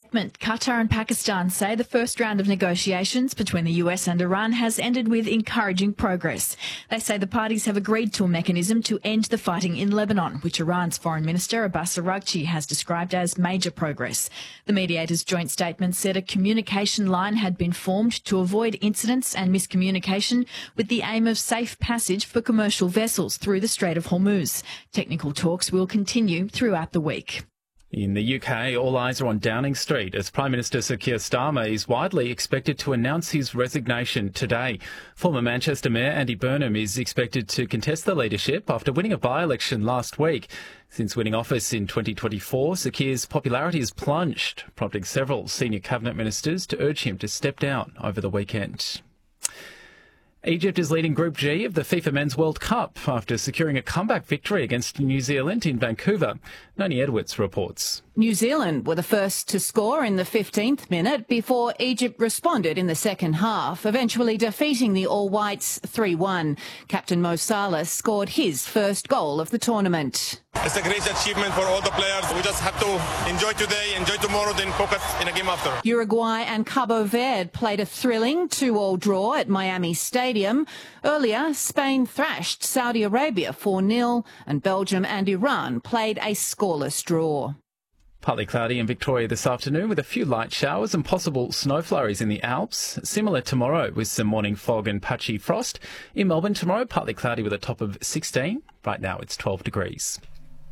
Qatar and Pakistan say the first round of negotiations between the US and Iran has ended with encouraging progress. They say the parties have agreed to a mechanism to end the fighting in Lebanon, which Iran's Foreign Minister Abbas Araghchi has described as major progress. The mediators' joint statement said a communication line had been formed to avoid incidents and miscommunication with the aim of safe passage for commercial vessels through the Strait of Hormuz. Technical talks will continue throughout the week. In the UK, all eyes are on Downing Street as Prime Minister Sir Keir Starmer is widely expected to announce his resignation today. Former Manchester Mayor Andy Burnham is expected to contest the leadership after winning a by-election last week. Since winning office in 2024, Sir Keir's popularity has plunged, prompting several senior cabinet ministers to urge him to step down over the weekend. Egypt is leading Group G of the FIFA Men's World Cup after securing a comeback victory against New Zealand in Vancouver. Noni Edwards reports. New Zealand were the first to score in the 15th minute before Egypt responded in the second half, eventually defeating the All Whites 3-1. Captain Mo Salah scored his first goal of the tournament. It's a great achievement for all the players. We just have to enjoy today, enjoy tomorrow, then focus in a game after. Uruguay and Cabo Verde played a thrilling 2-2 draw at Miami Stadium. Earlier, Spain thrashed Saudi Arabia 4-0 and Belgium and Iran played a scoreless draw. Partly cloudy in Victoria this afternoon with a few light showers and possible snow flurries in the Alps. Similar tomorrow with some morning fog and patchy frost. In Melbourne tomorrow, partly cloudy with a top of 16. Right now it's 12 degrees.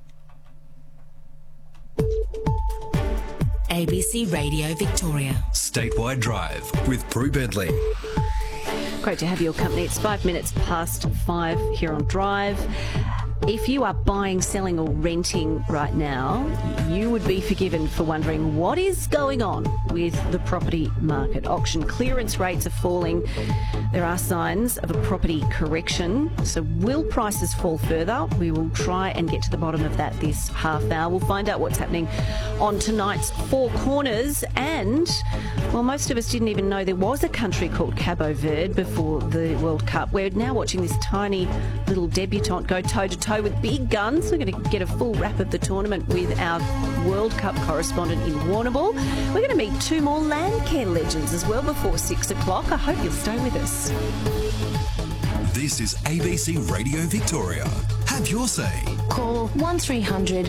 ABC Radio Victoria. Statewide Drive with Prue Bentley. Great to have your company. It's 5 minutes past 5 here on Drive. If you are buying, selling or renting right now, you would be forgiven for wondering what is going on with the property market. Auction clearance rates are falling. There are signs of a property correction. So will prices fall further? We will try and get to the bottom of that this half hour. We'll find out what's happening on tonight's Four Corners. And, well, most of us didn't even know there was a country called Cabo Verde before the World Cup. We're now watching this tiny little debutante go toe-to-toe with big guns. We're going to get a full wrap of the tournament with our World Cup correspondent in Warrnambool. We're going to meet two more Landcare legends as well before 6 o'clock. I hope you'll stay with us. This is ABC Radio Victoria. Have your say. Call 1300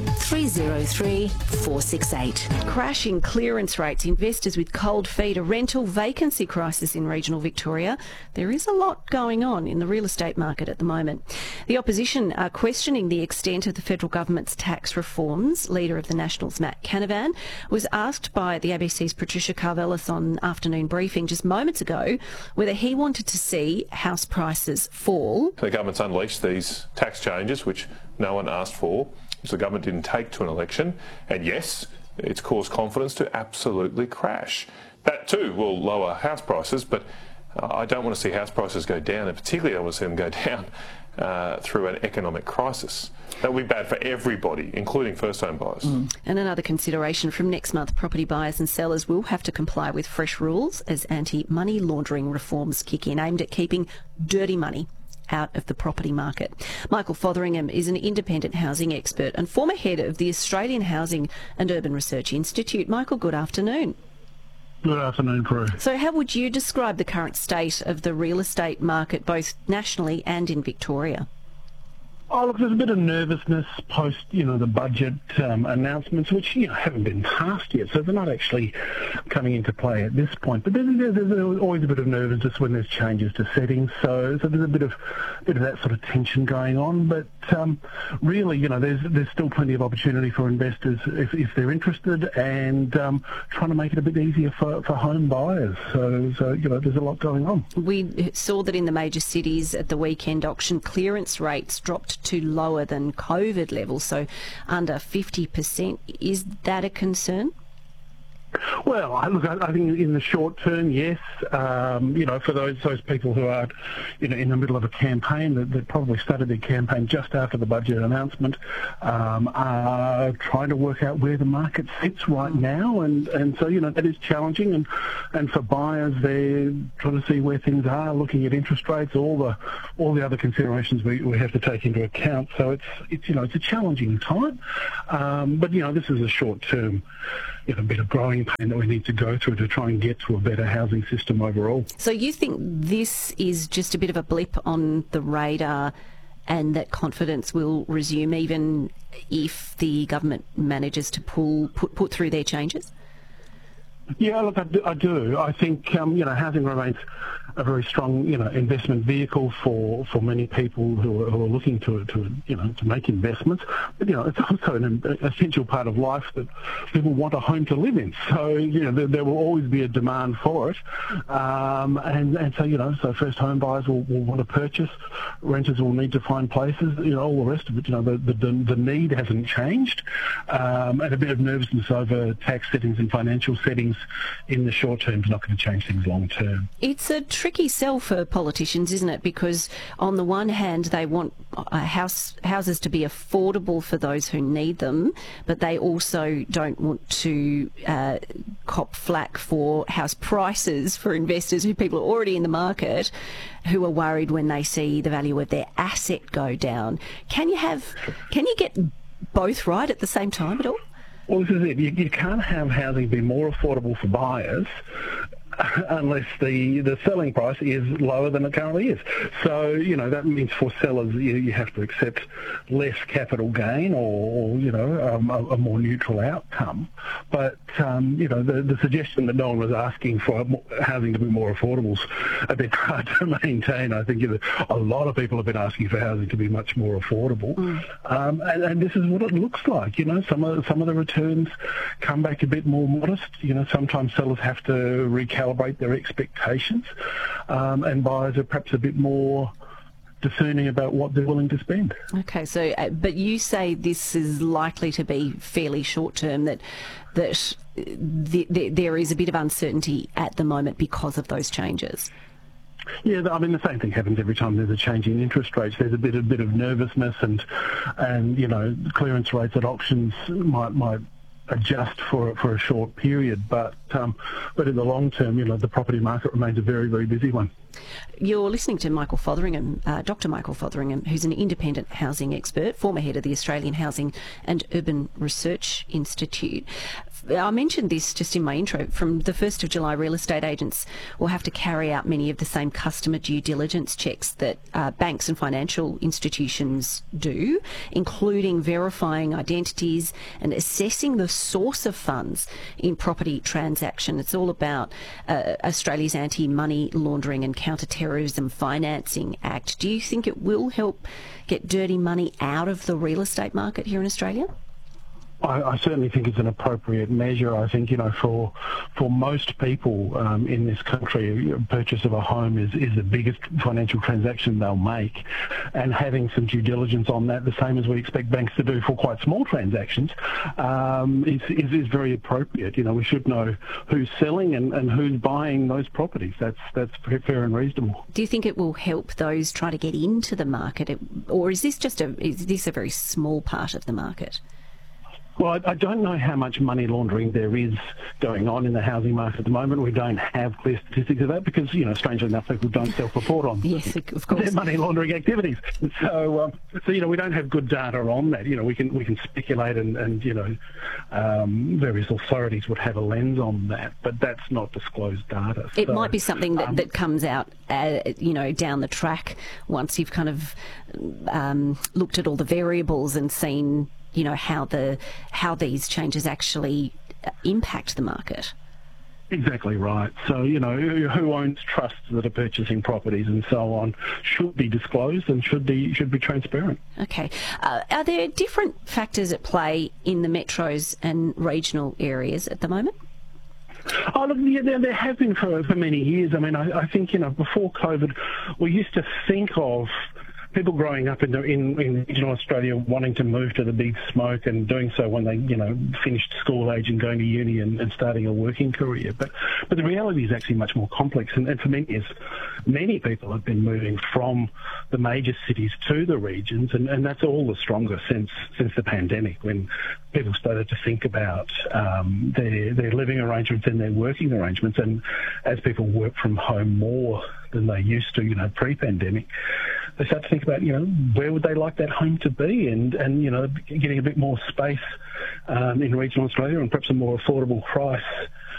303 468. Crashing clearance rates, investors with cold feet, a rental vacancy crisis in regional Victoria. There is a lot going on in the real estate market at the moment. The opposition are questioning the extent of the federal government's tax reforms. Leader of the Nationals, Matt Canavan, was asked by the ABC's Patricia Karvelis on afternoon briefing just moments ago whether he wanted to see house prices fall. The government's unleashed these tax changes, which no one asked for, which the government didn't take to an election, and yes, it's caused confidence to absolutely crash. That too will lower house prices, but I don't want to see house prices go down, and particularly I want to see them go down through an economic crisis. That would be bad for everybody, including first-home buyers. And another consideration from next month, property buyers and sellers will have to comply with fresh rules as anti-money laundering reforms kick in, aimed at keeping dirty money out of the property market. Michael Fotheringham is an independent housing expert and former head of the Australian Housing and Urban Research Institute. Michael, good afternoon. Good afternoon, Prue. So how would you describe the current state of the real estate market, both nationally and in Victoria? Oh, look, there's a bit of nervousness post, the budget announcements, which, haven't been passed yet, so they're not actually coming into play at this point. But there's always a bit of nervousness when there's changes to settings, so there's a bit of that sort of tension going on. But really, there's still plenty of opportunity for investors if they're interested, and trying to make it a bit easier for home buyers. So there's a lot going on. We saw that in the major cities at the weekend, auction clearance rates dropped to lower than COVID levels, so under 50%. Is that a concern? Well, look, I think in the short term, yes. For those people who are, in the middle of a campaign that probably started their campaign just after the budget announcement, are trying to work out where the market sits right now, and so that is challenging. And for buyers, they're trying to see where things are, looking at interest rates, all the other considerations we have to take into account. So it's a challenging time, but this is a short term bit of growing pain that we need to go through to try and get to a better housing system overall. So you think this is just a bit of a blip on the radar, and that confidence will resume even if the government manages to put through their changes? Yeah, look, I do. I think, housing remains a very strong, investment vehicle for many people who are looking to make investments. But, it's also an essential part of life that people want a home to live in. So, there will always be a demand for it. So first home buyers will want to purchase. Renters will need to find places, all the rest of it. The need hasn't changed. And a bit of nervousness over tax settings and financial settings in the short term is not going to change things long term. It's a tricky sell for politicians, isn't it? Because on the one hand, they want houses to be affordable for those who need them, but they also don't want to cop flack for house prices for investors, who people are already in the market, who are worried when they see the value of their asset go down. Can you get both right at the same time at all? Well, this is it. You can't have housing be more affordable for buyers unless the selling price is lower than it currently is. So, that means for sellers you have to accept less capital gain or a more neutral outcome. But, the suggestion that no one was asking for housing to be more affordable is a bit hard to maintain. I think a lot of people have been asking for housing to be much more affordable. And this is what it looks like. Some of the returns come back a bit more modest. Sometimes sellers have to recalibrate their expectations, and buyers are perhaps a bit more discerning about what they're willing to spend. Okay, so but you say this is likely to be fairly short term, that there is a bit of uncertainty at the moment because of those changes. Yeah, the same thing happens every time there's a change in interest rates. There's a bit of nervousness, and clearance rates at auctions might adjust for a short period, but in the long term, the property market remains a very, very busy one. You're listening to Michael Fotheringham, Dr. Michael Fotheringham, who's an independent housing expert, former head of the Australian Housing and Urban Research Institute. I mentioned this just in my intro. From the 1st of July, real estate agents will have to carry out many of the same customer due diligence checks that banks and financial institutions do, including verifying identities and assessing the source of funds in property transactions. It's all about Australia's Anti-Money Laundering and Counter-Terrorism Financing Act. Do you think it will help get dirty money out of the real estate market here in Australia? I certainly think it's an appropriate measure. I think, for most people in this country, purchase of a home is the biggest financial transaction they'll make. And having some due diligence on that, the same as we expect banks to do for quite small transactions, is very appropriate. We should know who's selling and who's buying those properties. That's fair and reasonable. Do you think it will help those try to get into the market, or is this a very small part of the market? Well, I don't know how much money laundering there is going on in the housing market at the moment. We don't have clear statistics of that because, strangely enough, people don't self-report on their money laundering activities. So we don't have good data on that. We can speculate and various authorities would have a lens on that, but that's not disclosed data. It might be something that comes out, down the track once you've kind of looked at all the variables and seen how these changes actually impact the market. Exactly right. So, who owns trusts that are purchasing properties and so on should be disclosed and should be transparent. Okay. Are there different factors at play in the metros and regional areas at the moment? Oh, look, there have been for many years. I mean, I think, before COVID, we used to think of people growing up in regional Australia wanting to move to the big smoke and doing so when they, finished school age and going to uni and starting a working career. But the reality is actually much more complex. And for many years, many people have been moving from the major cities to the regions, and that's all the stronger since the pandemic, when people started to think about their living arrangements and their working arrangements. And as people work from home more than they used to, pre-pandemic, they start to think about, where would they like that home to be, and getting a bit more space in regional Australia and perhaps a more affordable price